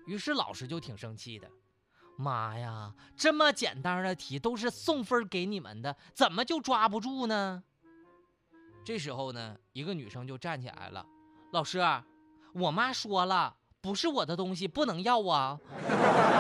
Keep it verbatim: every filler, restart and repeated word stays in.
于是老师就挺生气的，妈呀，这么简单的题都是送分给你们的，怎么就抓不住呢？这时候呢，一个女生就站起来了，老师，我妈说了，不是我的东西不能要啊。